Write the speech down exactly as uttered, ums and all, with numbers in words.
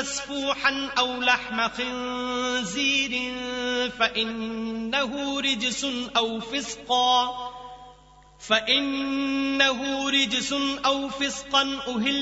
مسفوحا أو لحم خنزير فإنه رجس أو فسقا فإنه رجس أو فسقا أهل